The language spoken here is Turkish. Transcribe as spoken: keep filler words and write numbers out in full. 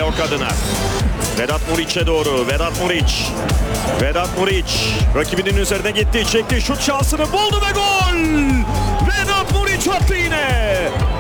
York adına. Vedat Muriç'e doğru. Vedat Muriç. Vedat Muriç. Rakibinin üzerine gitti. Çekti. Şut şansını buldu ve gol! Vedat Muriç attı yine.